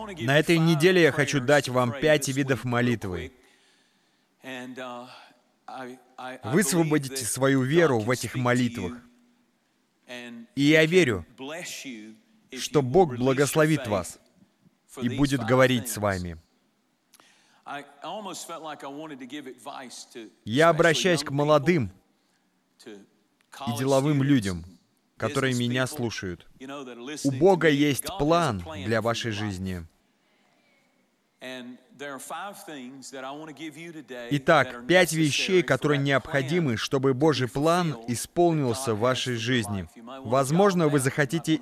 На этой неделе я хочу дать вам 5 видов молитвы. Высвободите свою веру в этих молитвах. И я верю, что Бог благословит вас и будет говорить с вами. Я обращаюсь к молодым и деловым людям, которые меня слушают. У Бога есть план для вашей жизни. Итак, 5 вещей, которые необходимы, чтобы Божий план исполнился в вашей жизни. Возможно, вы захотите